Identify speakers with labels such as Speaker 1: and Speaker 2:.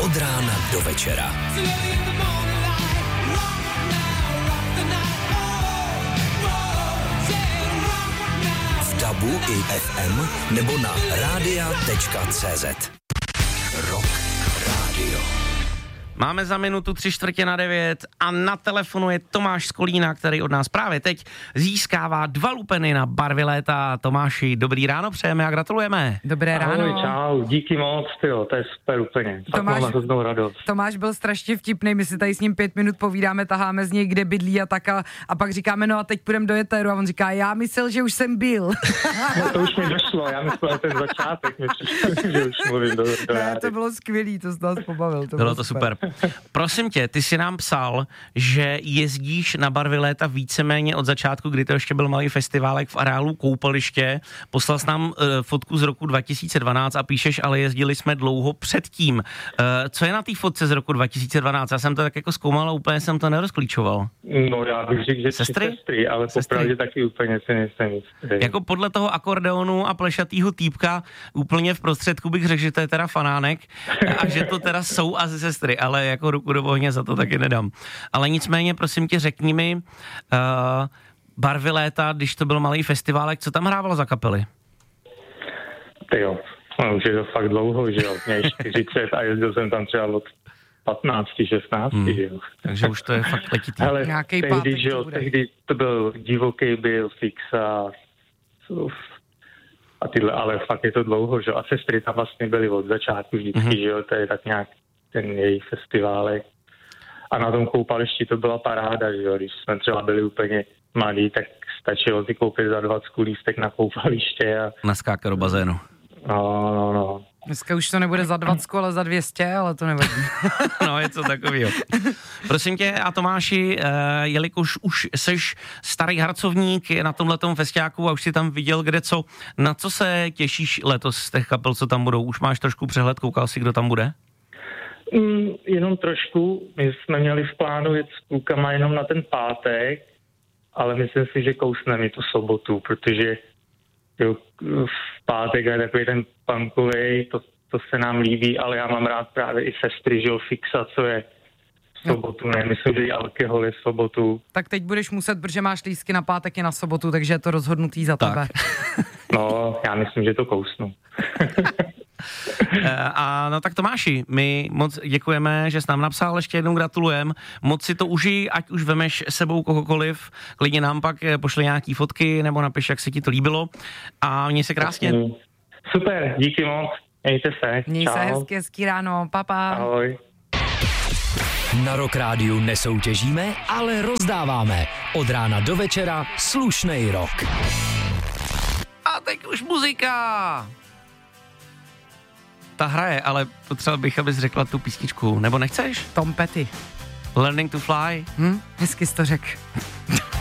Speaker 1: Od rána do večera. V DABu i FM nebo na radia.cz. Rock Radio.
Speaker 2: Máme za minutu 8:45 a na telefonu je Tomáš z Kolína, který od nás právě teď získává 2 lupeny na barvy léta. Tomáši, dobrý ráno přejeme a gratulujeme.
Speaker 3: Dobré ráno.
Speaker 4: Ahoj, čau, díky moc, tyjo, to je super úplně. Tomáš, mám hroznou radost.
Speaker 3: Tomáš byl strašně vtipnej, my si tady s ním 5 minut povídáme, taháme z něj, kde bydlí a tak a pak říkáme, no a teď půjdeme do éteru a on říká, já myslel, že už jsem byl.
Speaker 4: No to už mi došlo, já myslel ten začátek, mi přišlo, že už mluvím do rády.
Speaker 3: To bylo skvělý, to jsi nás pobavil.
Speaker 2: Bylo to super. Prosím tě, ty jsi nám psal, že jezdíš na barvy léta víceméně od začátku, kdy to ještě byl malý festiválek v areálu Koupaliště. Poslal jsi nám fotku z roku 2012 a píšeš, ale jezdili jsme dlouho předtím. Co je na té fotce z roku 2012? Já jsem to tak jako zkoumal a úplně jsem to nerozklíčoval.
Speaker 4: No já bych řekl, že sestry, ale popravdě taky úplně si nejsem jistý.
Speaker 2: Jako podle toho akordeonu a plešatýho týpka úplně v prostředku bych řekl, že to je teda fanánek a že to teda jsou asi sestry, ale jako ruku do ohně za to taky nedám. Ale nicméně, prosím tě, řekni mi, barvy léta, když to byl malý festiválek, co tam hrávalo za kapely?
Speaker 4: Tyjo, no, už je to fakt dlouho, že jo, mě 40 a jezdil jsem tam třeba od 15, 16, že jo.
Speaker 2: Takže už to je fakt letitý.
Speaker 4: Hele,
Speaker 3: Nějaký
Speaker 4: tehdy,
Speaker 3: pátek
Speaker 4: že jo,
Speaker 3: to bude.
Speaker 4: tehdy to byl divoký byl Fixa a tyhle, ale fakt je to dlouho, že jo, a sestry tam vlastně byly od začátku vždycky, že jo, to je tak nějak ten jejich festiválek. A na tom Koupališti to byla paráda, že jo, když jsme třeba byli úplně mladí, tak stačilo si koupit za 20 lístek na Koupaliště a...
Speaker 2: Naskákat do bazénu.
Speaker 4: No.
Speaker 3: Dneska už to nebude za 20, ale za 200, ale to nevadí.
Speaker 2: No, je to takovýho. Prosím tě, a Tomáši, jelikož už seš starý harcovník na tomhletom festiáku a už si tam viděl kde co, na co se těšíš letos z těch kapel, co tam budou? Už máš trošku přehled, koukal si, kdo tam bude?
Speaker 4: Jenom trošku. My jsme měli v plánu jet s klukama jenom na ten pátek, ale myslím si, že kousneme i tu sobotu, protože jo, v pátek je takový ten punkovej, to se nám líbí, ale já mám rád právě i sestry, že jo, Fixa, co je v sobotu, ne, myslím, že i Alkohol je v sobotu.
Speaker 3: Tak teď budeš muset, protože máš lístky na pátek i na sobotu, takže je to rozhodnutý za tebe.
Speaker 4: No, já myslím, že to kousnu.
Speaker 2: A no tak Tomáši, my moc děkujeme, že jsi nám napsal, ještě jednou gratulujem, moc si to užij, ať už vemeš sebou kohokoliv, klidně nám pak pošli nějaký fotky, nebo napiš, jak se ti to líbilo a měj se krásně.
Speaker 4: Super, díky moc, mějte se.
Speaker 3: Měj se hezky ráno, papa.
Speaker 4: Ahoj.
Speaker 1: Na Rock Rádiu nesoutěžíme, ale rozdáváme. Od rána do večera slušnej rock.
Speaker 2: A teď už muzika. Ta hraje, ale potřeboval bych, abys řekla tu písničku, nebo nechceš?
Speaker 3: Tom Petty.
Speaker 2: Learning to Fly?
Speaker 3: Hezky jsi to řekl.